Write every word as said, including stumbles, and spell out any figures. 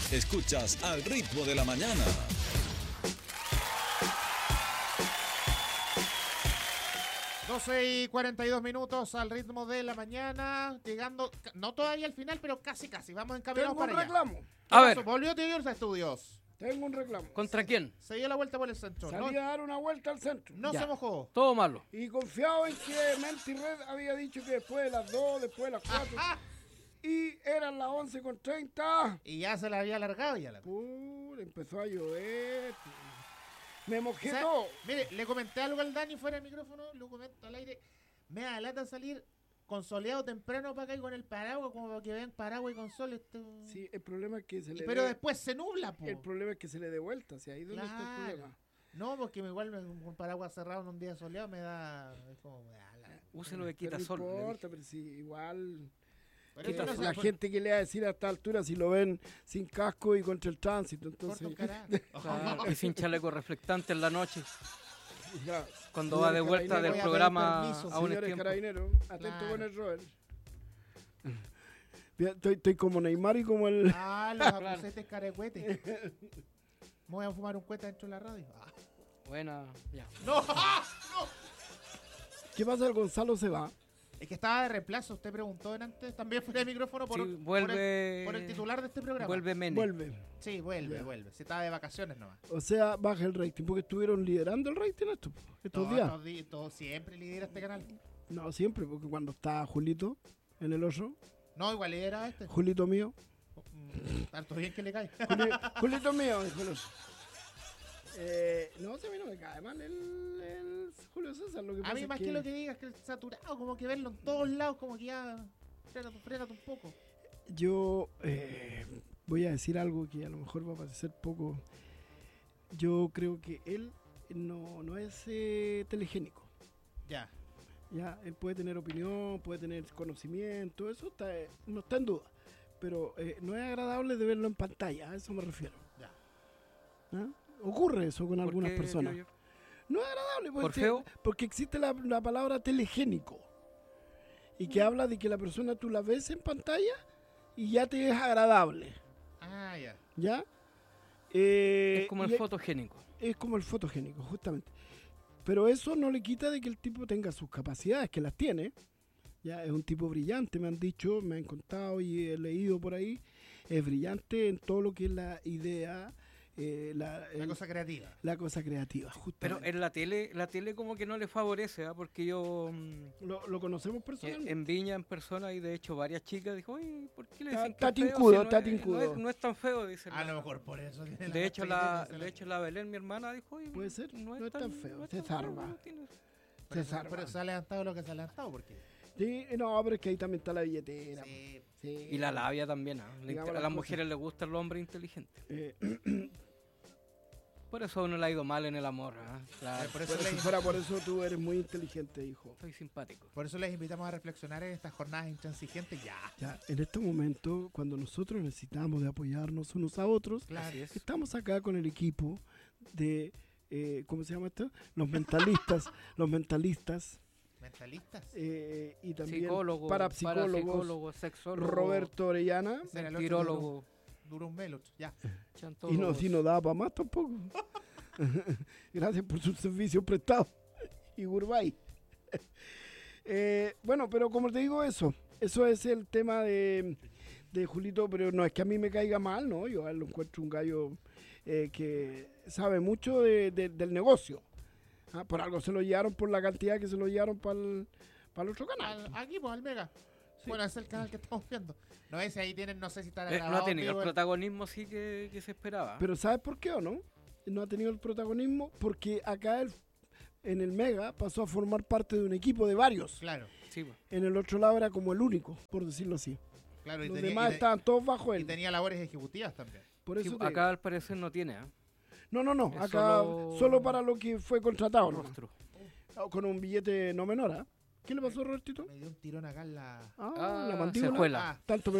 Escuchas Al Ritmo de la Mañana. doce y cuarenta y dos minutos al ritmo de la mañana, llegando, no todavía al final, pero casi casi, vamos encaminados Tengo un para allá. reclamo. ¿Qué A pasó? ver. Volvió Tigres a estudios, Tengo un reclamo. ¿Contra quién? se dio la vuelta por el centro, no, Salí a dar una vuelta al centro. no Ya. se mojó. Todo malo. Y confiado en que Menti Red había dicho que después de las dos, después de las cuatro. Ah, Y eran las once con treinta. y ya se la había alargado ya la... Pura, empezó a llover. Me O mojé sea, todo. mire, le comenté algo al Dani fuera del micrófono, lo comento al aire, me da lata salir con soleado temprano para acá y con el paraguas, como para que vean paraguas y con sol. Esto... Sí, el problema es que se le Pero dé- después se nubla, po. El problema es que se le dé vuelta. Si ahí donde está el Claro. problema. No, porque igual me- un paraguas cerrado en un día soleado me da... Es como, me da la... Úselo de Pero quita no sol. le dije. importa, pero si igual... Pero que eso no se la fue- gente que le va a decir a esta altura si lo ven sin casco y contra el tránsito. Entonces, corto carajo. Claro, y sin chaleco reflectante en la noche, ya. cuando va de Señores vuelta carabineros, del voy a pedir programa permiso, a un Señores tiempo. carabineros, atento Claro. con el Robert. Mira, Estoy, estoy como Neymar y como el... Ah, los acusetes carecuetes. Me voy a fumar un cuete dentro de la radio. Ah. Buena, ya. ¡No! ¿Qué pasa? El Gonzalo se va. Es que estaba de reemplazo. Usted preguntó antes, también fuera de micrófono por, Sí, por vuelve, el, por el titular de este programa. vuelve Mene. Vuelve. Sí, vuelve, Ya. vuelve. Si estaba de vacaciones nomás. O sea, baja el rating porque estuvieron liderando el rating estos, estos Todo, días. todo di- todo siempre lidera este canal. No, siempre, porque cuando está Julito en el oso, No, igual lidera este. Julito mío, Mm, tanto bien que le cae. Juli- Julito mío, dijo el oso. Eh, no, si a mí no me cae mal el, el Julio César. Lo que A pasa mí es más que... lo que digas que es saturado, como que verlo en todos lados, como que ya... Frénate, frénate un poco. Yo eh, voy a decir algo que a lo mejor va a parecer poco. Yo creo que él no, no es eh, telegénico. Ya. Ya, él puede tener opinión, puede tener conocimiento, eso está, eh, no está en duda. Pero eh, no es agradable de verlo en pantalla, a eso me refiero. Ya. ¿Ah? Ocurre eso con ¿Por algunas qué, personas. tío, yo? No es agradable porque, ¿Por feo? porque existe la, la palabra telegénico. Y que habla de que la persona tú la ves en pantalla y ya te es agradable. Ah, ya. ¿Ya? Eh, Es como y el fotogénico. es como el fotogénico, justamente. Pero eso no le quita de que el tipo tenga sus capacidades, que las tiene. Ya es un tipo brillante, me han dicho, me han contado y he leído por ahí. Es brillante en todo lo que es la idea, eh, la, La el- cosa creativa. la cosa creativa, Pero justamente. en la tele, la tele como que no le favorece, ¿ah? Porque yo mm, lo, lo conocemos eh, personalmente. en Viña, en persona, y de hecho varias chicas dijo, oye, ¿por qué le Ta- dicen que ta es feo tincudo, si no ta es- tincudo. No es, no es tan feo, dice. A la- lo mejor por eso tiene De hecho, cara la, que tiene, de hecho, la Belén, mi hermana, dijo, oye, Puede ser, no es tan feo, no es se tan feo, zarba. no tiene- Pero, Se zarba. pero se ha levantado lo que se ha levantado, porque... Sí, no, pero es que ahí también está la billetera. Sí. Sí. Y la labia también, ¿ah? Le Digamos inter- a las las cosas. mujeres les gustan los hombres inteligentes. Eh, Por eso a uno le ha ido mal en el amor, ¿ah? Claro, Por eso, pero si les, fuera por eso, tú eres muy inteligente, hijo. soy simpático. por eso les invitamos a reflexionar en estas jornadas intransigentes. Ya. Ya, en este momento, cuando nosotros necesitamos de apoyarnos unos a otros, Claro. Así es. estamos acá con el equipo de, eh, ¿cómo se llama esto? Los mentalistas, los mentalistas Mentalistas. eh, y también Psicólogo, parapsicólogos, parapsicólogo, sexólogo, Roberto Orellana, Ese era el otro mentirólogo, Duro un Meloch. Ya. y no, chantólogos. si no da para más tampoco. Gracias por sus servicios prestados. Y Gurbay. Eh, bueno, pero como te digo eso, eso es el tema de, de Julito, pero no es que a mí me caiga mal, ¿no? Yo a él lo encuentro un gallo eh, que sabe mucho de- de- del negocio. Ah, por algo se lo llevaron por la cantidad que se lo llevaron para el, para el otro canal. Al- aquí, pues, al Mega. Sí. Bueno, es el canal que estamos viendo. No, ese ahí tienen, no sé si está Eh, grabado. no ha tenido en vivo, el protagonismo sí que, que se esperaba. Pero ¿sabes por qué o no? No ha tenido el protagonismo porque acá él, en el Mega pasó a formar parte de un equipo de varios. Claro, Sí, pues. En el otro lado era como el único, por decirlo así. claro. Y Los tenía, demás y te- estaban todos bajo y él. tenía labores ejecutivas también. Por Sí, eso te acá digo. al parecer no tiene, ¿ah? No, no, no. es Acá solo- solo... para lo que fue contratado. nomás. Rostro. Ah, Con un billete no menor, ¿ah? ¿Qué le pasó, Robertito? Me dio un tirón acá en la... Ah, Ah, la mandíbula. secuela. Ah, Tanto